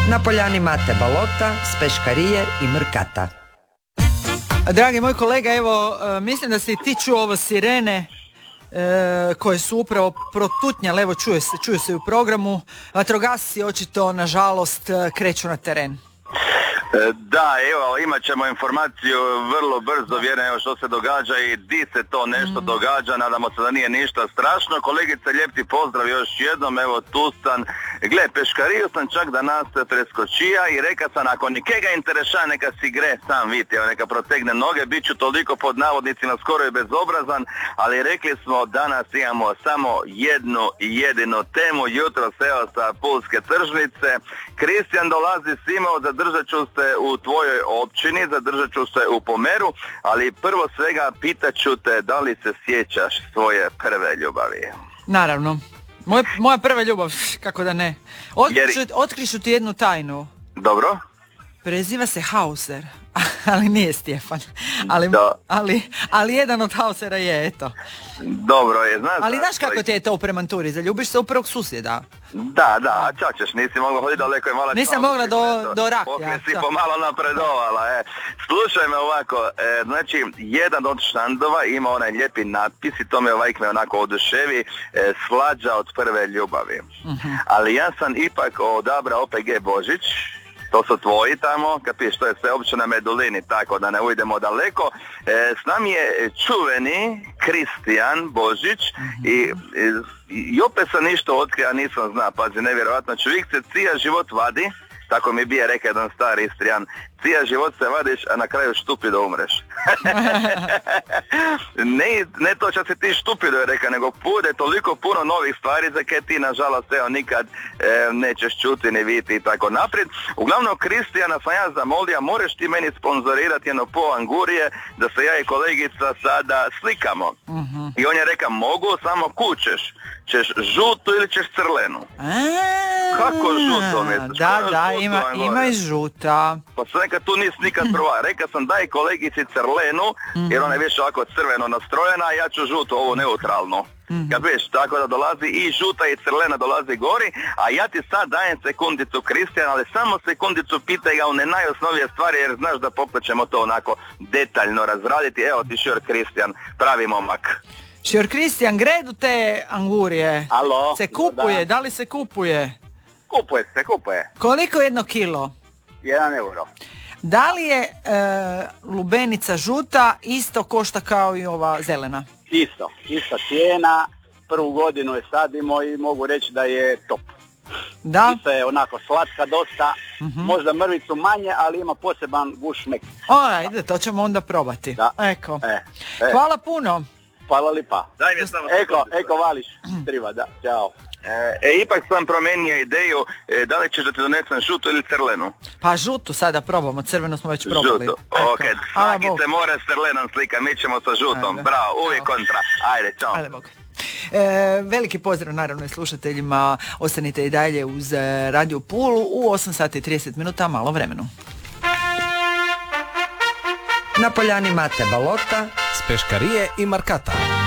Na poljani Mate Balota, s Peškarije i Mrkata. Dragi moj kolega, evo, mislim da si ti čuo ovo sirene koje su upravo protutnjale, evo čuju se u programu. Vatrogasci očito, nažalost, kreću na teren. Da, evo, imat ćemo informaciju vrlo brzo, vjerujem što se događa i di se to nešto događa, nadamo se da nije ništa strašno. Kolegice, lijep ti pozdrav još jednom, evo tu sam. Gle, Peškariju sam čak danas preskočija i reka sam, ako nikega interesša, neka si gre sam vidite, evo, neka protegne noge, bit ću toliko pod navodnicima skoro i bezobrazan, ali rekli smo danas imamo samo jednu i jedinu temu, jutro evo sa Pulske tržnice. Kristijan dolazi, Simo, zadržat ću se u tvojoj općini, zadržat ću se u Pomeru, ali prvo svega pitaću te da li se sjećaš svoje prve ljubavi. Naravno. Moja prva ljubav, kako da ne. Otkrišu ti jednu tajnu. Dobro. Preziva se Hauser, ali nije Stjefan. Ali jedan od Hausera je, eto. Dobro je, znaš. Ali znaš kako ti je to u Premanturi, zaljubiš se u prvog susjeda. Da, a čačeš, nisi mogla hoditi daleko i malo. Nisam mogla do Rakvija. Poslije si pomalo napredovala, Slušaj me ovako, znači, jedan od štandova ima onaj lijepi natpis i to me onako oduševi, slađa od prve ljubavi. Ali ja sam ipak odabrao OPG Božić. To su tvoji tamo, kapiš, to je sve općina Medulini, tako da ne ujdemo daleko. S nam je čuveni Kristijan Božić i opet sam ništa otkrija, nisam zna, pazi, nevjerojatno, čovjek se cija život vadi, tako mi bije rekao jedan stari Istrijan, cija život se vadiš, a na kraju štupido umreš. ne to što si ti štupido je rekao, nego bude toliko puno novih stvari za koje ti nažalost nikad nećeš čuti ni vidjeti i tako naprijed. Uglavnom, Kristijana sam ja zamolio, možeš ti meni sponzorirati jedno po angurije da se ja i kolegica sada slikamo. I on je rekao, mogu, samo kućeš. Ćeš žutu ili ćeš crlenu? Kako žuto misliš? Da, ima i žuta. Pa sam neka tu nisi nikad prva. Rekao sam daj kolegici crlenu, jer ona je više ovako crveno nastrojena, a ja ću žutu, ovo neutralno. Kad viš, tako da dolazi i žuta i crlena dolazi gori, a ja ti sad dajem sekundicu Kristijan, ali samo sekundicu pitaj ga one najosnovije stvari, jer znaš da pokrećemo to onako detaljno razraditi. Evo ti Šor Kristijan, pravi momak. Šor Kristijan, gredu te angurije. Alo? Se kupuje, da li se kupuje? Kupuje. Koliko 1 kilo? 1 euro. Da li je lubenica žuta isto košta kao i ova zelena? Ista cijena, prvu godinu je sadimo i mogu reći da je top. Da? Isto je onako slatka dosta, možda mrvicu manje, ali ima poseban guš mek. Ajde, to ćemo onda probati. Da. Eko. Hvala puno. Hvala lipa. Daj mi samo Eko vališ, triva, da, čao. Ipak sam promijenio ideju, da li ćeš da ti donesem žutu ili crlenu? Pa žutu sada probamo, crvenu smo već probali. Žutu, ok, svaki se mora s crlenom slika, mi ćemo sa žutom, bravo, uvijek kontra, ajde, čao. Ajde, Bog. Veliki pozdrav naravno i slušateljima, ostanite i dalje uz Radio Pulu u 8 sati i 30 minuta, malo vremenu. Na poljani Mate Balota, s Peškarije i Mrkata.